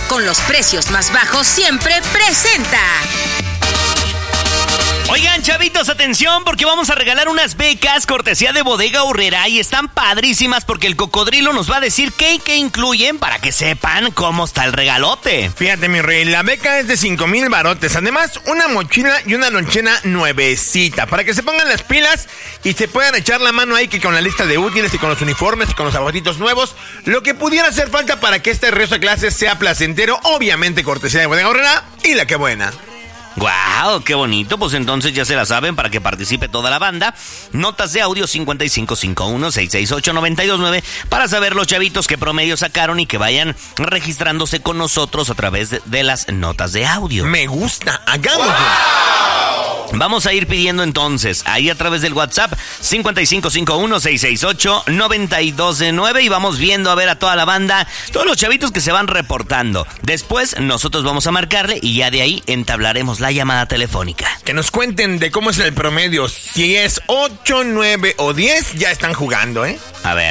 con los precios más bajos siempre presenta. Oigan, chavitos, atención, porque vamos a regalar unas becas cortesía de Bodega Aurrera y están padrísimas porque el cocodrilo nos va a decir qué incluyen para que sepan cómo está el regalote. Fíjate, mi rey, la beca es de 5,000 barotes. Además, una mochila y una lonchera nuevecita para que se pongan las pilas y se puedan echar la mano ahí que con la lista de útiles y con los uniformes y con los zapatitos nuevos, lo que pudiera hacer falta para que este regreso a clases sea placentero, obviamente cortesía de Bodega Aurrera y la que buena. ¡Guau! ¡Qué bonito! Pues entonces ya se la saben para que participe toda la banda. Notas de audio 5551-668-929 para saber los chavitos qué promedio sacaron y que vayan registrándose con nosotros a través de las notas de audio. Me gusta, hagámoslo. Vamos a ir pidiendo entonces, ahí a través del WhatsApp 5551-668-929 y vamos viendo a ver a toda la banda, todos los chavitos que se van reportando. Después nosotros vamos a marcarle y ya de ahí entablaremos la llamada telefónica. Que nos cuenten de cómo es el promedio, si es 8, 9 o 10, ya están jugando, ¿eh? A ver.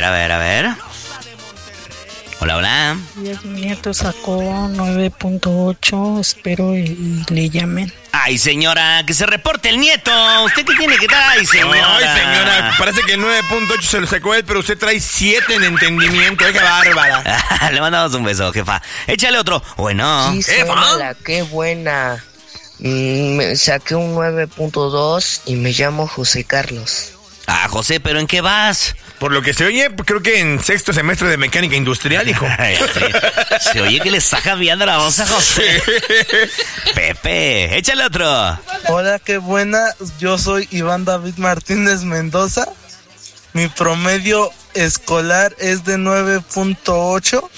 Hola. Mi nieto sacó 9.8, espero y le llamen. Ay, señora, que se reporte el nieto. ¿Usted qué tiene que dar? Ay, señora. Ay, señora, parece que 9.8 se lo sacó él, pero usted trae 7 en entendimiento. ¡Qué bárbara! Le mandamos un beso, jefa. Échale otro. Bueno. Sí, suena, qué buena. Saqué un 9.2 y me llamo José Carlos. Ah, José, ¿pero en qué vas? Por lo que se oye, creo que en 6º semestre de mecánica industrial, hijo. Se oye que le está cambiando la voz a José. Sí. Pepe, échale otro. Hola, qué buena. Yo soy Iván David Martínez Mendoza. Mi promedio escolar es de 9.8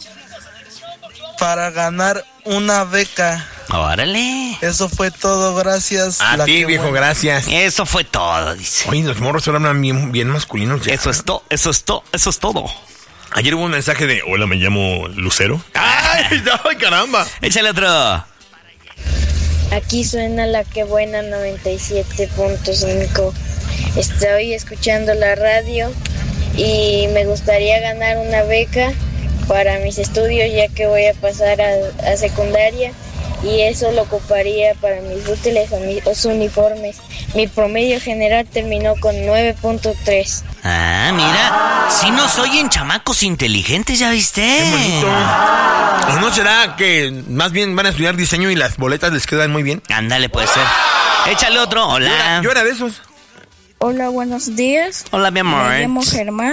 para ganar una beca. ¡Órale! Eso fue todo, gracias. A ti, viejo, gracias. Eso fue todo, dice. Oye, los morros ahora hablan bien masculinos ya. Eso es todo. Ayer hubo un mensaje de, hola, me llamo Lucero. ¡Ay, caramba! Échale otro. Aquí suena la que buena 97.5. Estoy escuchando la radio y me gustaría ganar una beca para mis estudios ya que voy a pasar a secundaria y eso lo ocuparía para mis útiles o mis uniformes. Mi promedio general terminó con 9.3. Ah, mira, si nos oyen chamacos inteligentes, ¿ya viste? ¡Qué bonito! ¿O no será que más bien van a estudiar diseño y las boletas les quedan muy bien? Ándale, puede ser. Échale otro, hola. Yo era de esos. Hola, buenos días. Hola, mi amor. Me llamo Germán.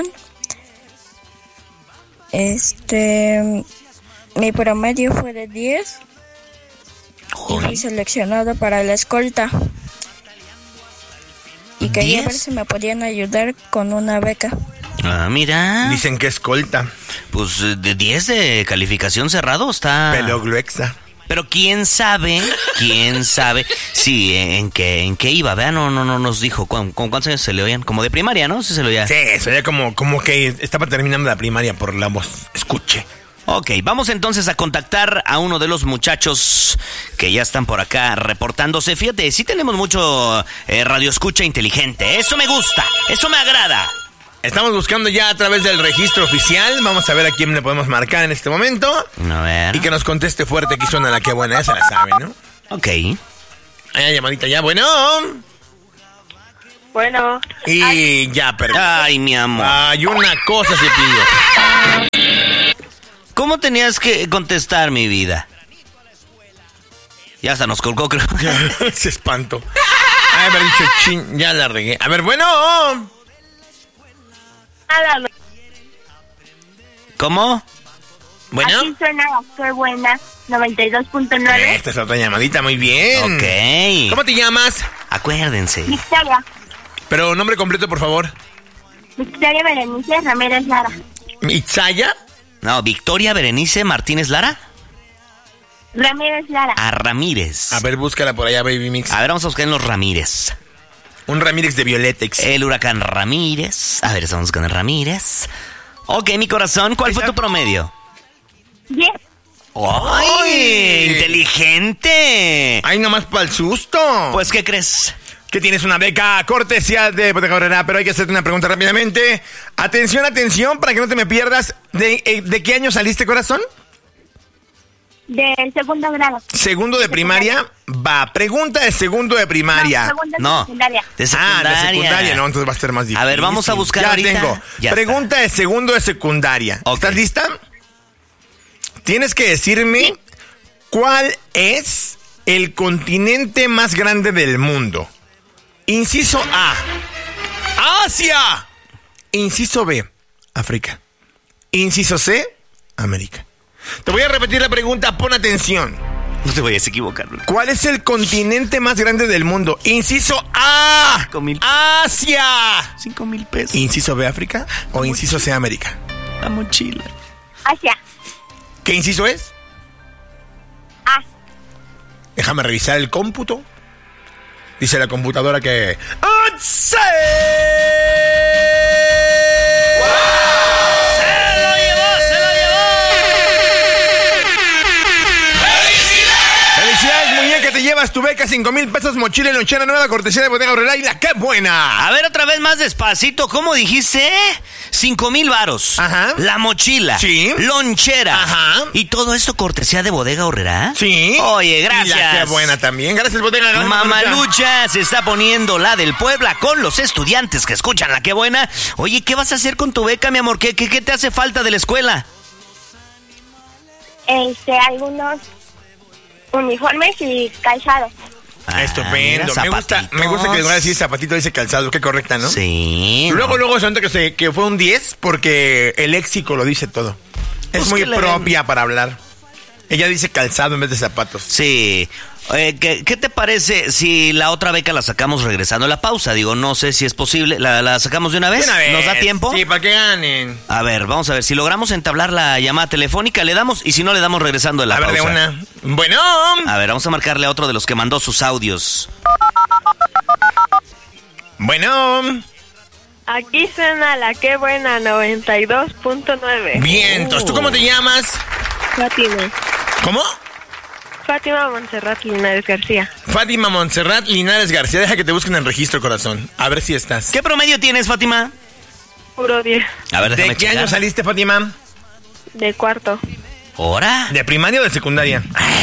Mi promedio fue de 10 y fui seleccionado para la escolta. Y quería ver si me podían ayudar con una beca. Ah, mira. Dicen que escolta. Pues de 10 de calificación cerrado está. Pelogluexa. Pero quién sabe si en qué iba, ¿verdad? No nos dijo. ¿Con cuántos años se le oían? Como de primaria, ¿no? Sí, se le oía. Sí, se oía como que estaba terminando la primaria por la voz. Escuche. Ok, vamos entonces a contactar a uno de los muchachos que ya están por acá reportándose. Fíjate, sí tenemos mucho radioescucha inteligente. Eso me gusta, eso me agrada. Estamos buscando ya a través del registro oficial. Vamos a ver a quién le podemos marcar en este momento. A ver. Y que nos conteste fuerte. Aquí suena la que buena, esa la sabe, ¿no? Ok. Hay llamadita ya, bueno. Y ya, perdón. Ay, mi amor. Hay una cosa se pidió. ¿Cómo tenías que contestar, mi vida? Ya hasta nos colgó, creo. Se espantó. Ay, haber dicho chin, ya la regué. A ver, bueno. ¿Cómo? Bueno. Aquí suena la que buena 92.9. Esta es otra llamadita, muy bien. Ok. ¿Cómo te llamas? Acuérdense. Victoria. Pero nombre completo, por favor. Victoria Berenice Ramírez Lara. ¿Itzaya? No, Victoria Berenice Martínez Lara. Ramírez Lara. A Ramírez. A ver, búscala por allá, Baby Mix. A ver, vamos a buscar en los Ramírez. Un Ramírez de Violetex. El huracán Ramírez. A ver, estamos con el Ramírez. Ok, mi corazón, ¿cuál fue tu promedio? 10. ¡Ay! ¡Inteligente! ¡Ay, nomás para el susto! Pues, ¿qué crees? Que tienes una beca cortesía de Bodega Aurrera, pero hay que hacerte una pregunta rápidamente. Atención, para que no te me pierdas. ¿De qué año saliste, corazón? Del segundo grado. ¿Segundo de primaria? Va, pregunta de segundo de primaria. No, secundaria. De secundaria. De secundaria, no, entonces va a ser más difícil. A ver, vamos a buscar ya ahorita. Tengo. Ya pregunta de segundo de secundaria. Okay. ¿Estás lista? Tienes que decirme cuál es el continente más grande del mundo. Inciso A, Asia. Inciso B, África. Inciso C, América. Te voy a repetir la pregunta, pon atención. No te vayas a equivocar. ¿Cuál es el continente más grande del mundo? Inciso A, 5,000. Asia. 5,000 pesos. ¿Inciso B, África? ¿O inciso C, América? La mochila. Asia. ¿Qué inciso es? A. Déjame revisar el cómputo. Dice la computadora que... ¡Asia! Que te llevas tu beca, 5,000 pesos, mochila y lonchera nueva, cortesía de Bodega Aurrerá y la ¡qué buena! A ver, otra vez más despacito. ¿Cómo dijiste? 5,000 varos. Ajá. La mochila. Sí. Lonchera. Ajá. ¿Y todo esto cortesía de Bodega Aurrerá? Sí. Oye, Y la gracias. ¡qué buena también! Gracias, Bodega. Gracias, Mamalucha se está poniendo la del Puebla con los estudiantes que escuchan la ¡qué buena! Oye, ¿qué vas a hacer con tu beca, mi amor? ¿Qué te hace falta de la escuela? Algunos uniformes y calzado. Estupendo. mira, Me gusta que lugar decir zapatito dice calzado. Qué correcta, ¿no? Sí. Luego se nota que fue un 10 porque el léxico lo dice todo. Es Pues muy que le propia para hablar. Ella dice calzado en vez de zapatos. Sí. ¿Qué te parece si la otra beca la sacamos regresando a la pausa? Digo, no sé si es posible. ¿La sacamos de una vez? ¿Nos da tiempo? Sí, para que ganen. A ver, vamos a ver. Si logramos entablar la llamada telefónica, le damos. Y si no, le damos regresando de la pausa. A ver, de una. Bueno. A ver, vamos a marcarle a otro de los que mandó sus audios. Bueno. Aquí suena la ¡qué buena! 92.9. Vientos. ¿Tú cómo te llamas? Fátima. ¿Cómo? Fátima Montserrat Linares García. Fátima Montserrat Linares García. Deja que te busquen en el registro, corazón. A ver si estás. ¿Qué promedio tienes, Fátima? Puro 10. A ver, déjame ¿De qué checar. año saliste, Fátima? De cuarto. ¿Hora? ¿De primaria o de secundaria?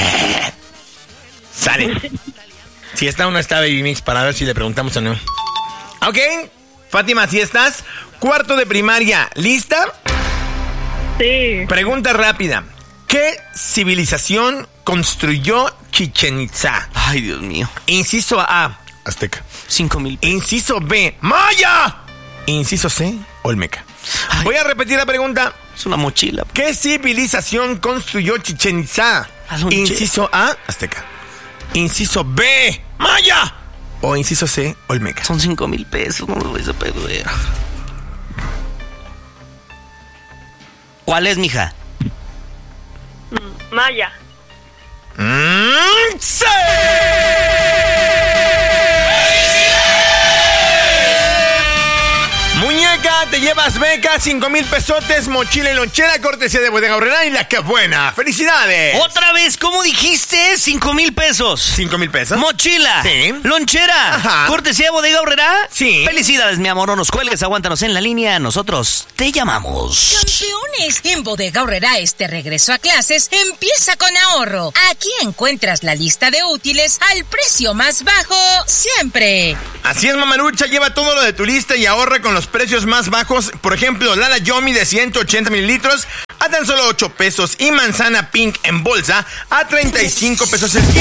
Sale. Si está o no está Baby Mix para ver si le preguntamos o no. Ok. Fátima, si estás. Cuarto de primaria. ¿Lista? Sí. Pregunta rápida. ¿Qué civilización construyó Chichén Itzá? Ay, Dios mío. Inciso A, azteca. 5,000 pesos. Inciso B, maya. Inciso C, olmeca. Ay. Voy a repetir la pregunta. Es una mochila. ¿Qué civilización construyó Chichén Itzá? La lonchera. Inciso A, azteca. Inciso B, maya. O inciso C, olmeca. Son 5,000 pesos. No lo vais a perder. ¿Cuál es, mija? Maya. ¡Sí! Muñeca, te llevas beca, 5,000 pesotes, mochila y lonchera, cortesía de Bodega Aurrerá y la que buena. ¡Felicidades! Otra vez, ¿cómo dijiste? 5,000 pesos. 5,000 pesos. Mochila. Sí. Lonchera. Ajá. Cortesía de Bodega Aurrerá. Sí. Felicidades, mi amor. No nos cuelgues, aguántanos en la línea. Nosotros te llamamos. Campeones, en Bodega Aurrerá este regreso a clases empieza con ahorro. Aquí encuentras la lista de útiles al precio más bajo siempre. Así es, mamalucha, lleva todo lo de tu lista y ahorra con los precios más bajos. Por ejemplo, Lala Yomi de 180 mililitros a tan solo 8 pesos y manzana pink en bolsa a 35 pesos el kilo.